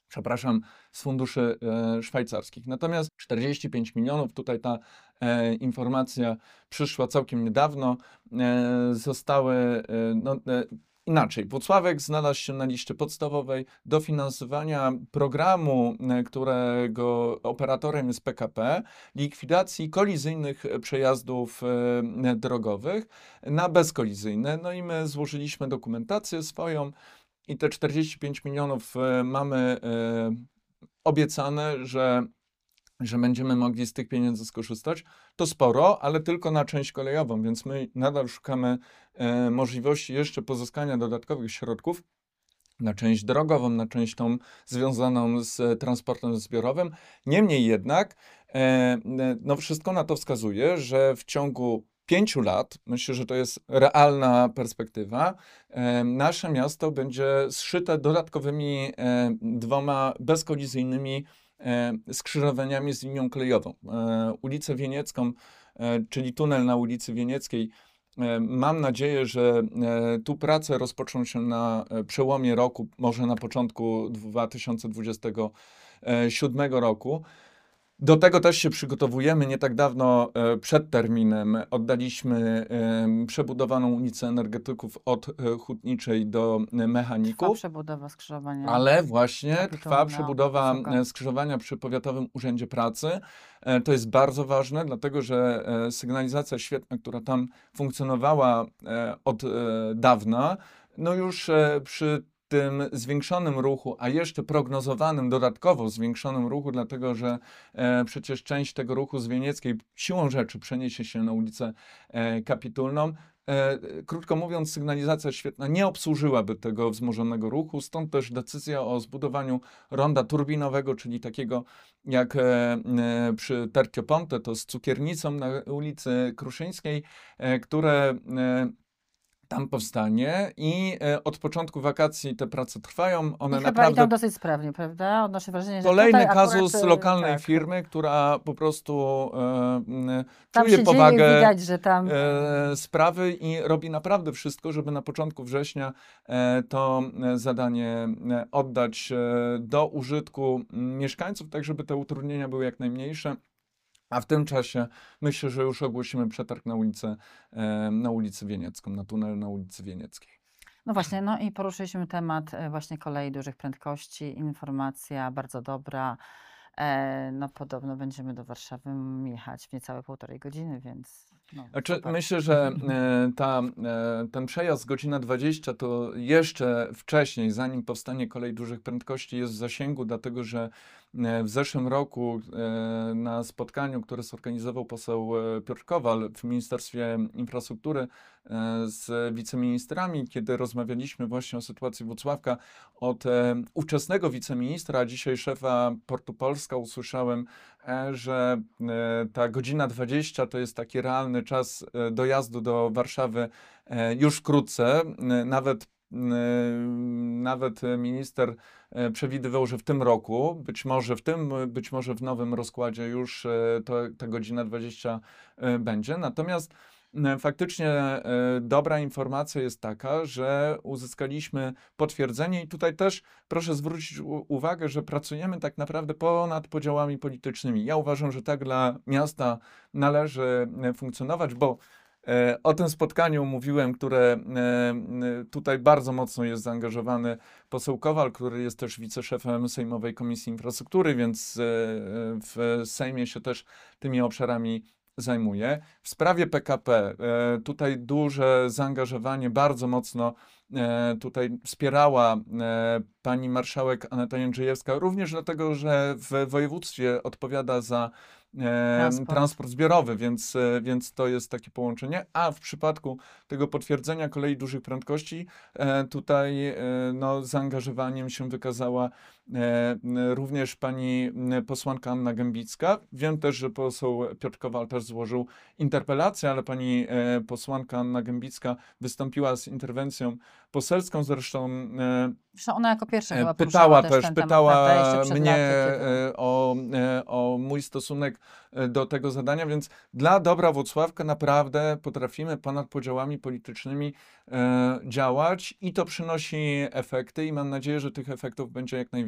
przepraszam, z funduszy szwajcarskich. Natomiast 45 milionów, tutaj ta informacja przyszła całkiem niedawno, zostały inaczej. Włocławek znalazł się na liście podstawowej dofinansowania programu, którego operatorem jest PKP, likwidacji kolizyjnych przejazdów drogowych na bezkolizyjne. No i my złożyliśmy dokumentację swoją i te 45 milionów mamy obiecane, że będziemy mogli z tych pieniędzy skorzystać. To sporo, ale tylko na część kolejową, więc my nadal szukamy możliwości jeszcze pozyskania dodatkowych środków na część drogową, na część tą związaną z transportem zbiorowym. Niemniej jednak, no wszystko na to wskazuje, że w ciągu 5 lat, myślę, że to jest realna perspektywa, nasze miasto będzie zszyte dodatkowymi 2 bezkolizyjnymi skrzyżowaniami z linią kolejową. Ulicę Wieniecką, czyli tunel na ulicy Wienieckiej, mam nadzieję, że tu prace rozpoczną się na przełomie roku, może na początku 2027 roku. Do tego też się przygotowujemy. Nie tak dawno przed terminem oddaliśmy przebudowaną ulicę Energetyków od Hutniczej do Mechaników. Trwa przebudowa skrzyżowania. Ale właśnie trwa Kapitułna, przebudowa Wysoka. skrzyżowania przy Powiatowym Urzędzie Pracy. To jest bardzo ważne, dlatego że sygnalizacja świetna, która tam funkcjonowała od dawna, no już przy tym zwiększonym ruchu, a jeszcze prognozowanym dodatkowo zwiększonym ruchu, dlatego że przecież część tego ruchu z Wienieckiej siłą rzeczy przeniesie się na ulicę Kapitulną. Krótko mówiąc, sygnalizacja świetna nie obsłużyłaby tego wzmożonego ruchu, stąd też decyzja o zbudowaniu ronda turbinowego, czyli takiego jak przy Tercio Ponte, to z cukiernicą na ulicy Kruszyńskiej, które tam powstanie i od początku wakacji te prace trwają. One I chyba naprawdę... idą dosyć sprawnie, prawda? Odnoszę wrażenie, że Kolejny tutaj kazus akurat, lokalnej tak, firmy, która po prostu tam czuje się powagę dzieje, widać, że tam sprawy i robi naprawdę wszystko, żeby na początku września to zadanie oddać do użytku mieszkańców, tak żeby te utrudnienia były jak najmniejsze. A w tym czasie myślę, że już ogłosimy przetarg na ulicy Wieniecką, na tunel na ulicy Wienieckiej. No właśnie, no i poruszyliśmy temat właśnie kolei dużych prędkości. Informacja bardzo dobra. No podobno będziemy do Warszawy jechać w niecałe 1,5 godziny, więc no, Znaczy, super. myślę, że ten przejazd godzina 20 to jeszcze wcześniej, zanim powstanie kolej dużych prędkości, jest w zasięgu, dlatego że w zeszłym roku na spotkaniu, które zorganizował poseł Piotr Kowal w Ministerstwie Infrastruktury z wiceministrami, kiedy rozmawialiśmy właśnie o sytuacji Włocławka, od ówczesnego wiceministra, a dzisiaj szefa Portu Polska usłyszałem, że ta godzina 20 to jest taki realny czas dojazdu do Warszawy już wkrótce. Nawet minister przewidywał, że w tym roku, być może w nowym rozkładzie już ta godzina 20 będzie. Natomiast faktycznie dobra informacja jest taka, że uzyskaliśmy potwierdzenie i tutaj też proszę zwrócić uwagę, że pracujemy tak naprawdę ponad podziałami politycznymi. Ja uważam, że tak dla miasta należy funkcjonować, bo o tym spotkaniu mówiłem, które tutaj bardzo mocno jest zaangażowany poseł Kowal, który jest też wiceszefem Sejmowej Komisji Infrastruktury, więc w Sejmie się też tymi obszarami zajmuje. W sprawie PKP tutaj duże zaangażowanie, bardzo mocno tutaj wspierała pani marszałek Aneta Jędrzejewska, również dlatego, że w województwie odpowiada za transport zbiorowy, więc to jest takie połączenie. A w przypadku tego potwierdzenia kolei dużych prędkości, tutaj no, zaangażowaniem się wykazała również pani posłanka Anna Gębicka. Wiem też, że poseł Piotr Kowal też złożył interpelację, ale pani posłanka Anna Gębicka wystąpiła z interwencją poselską, zresztą ona jako pierwsza chyba pytała też ten pytała temat, prawda? Jeszcze przed mnie laty, o mój stosunek do tego zadania, więc dla dobra Włocławka naprawdę potrafimy ponad podziałami politycznymi działać i to przynosi efekty i mam nadzieję, że tych efektów będzie jak najwięcej.